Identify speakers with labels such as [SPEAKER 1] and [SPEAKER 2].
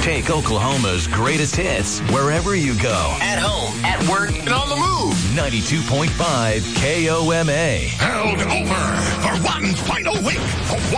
[SPEAKER 1] Take Oklahoma's greatest hits wherever you go.
[SPEAKER 2] At home, at work, and on the move.
[SPEAKER 1] 92.5 KOMA.
[SPEAKER 3] Held over for one final week.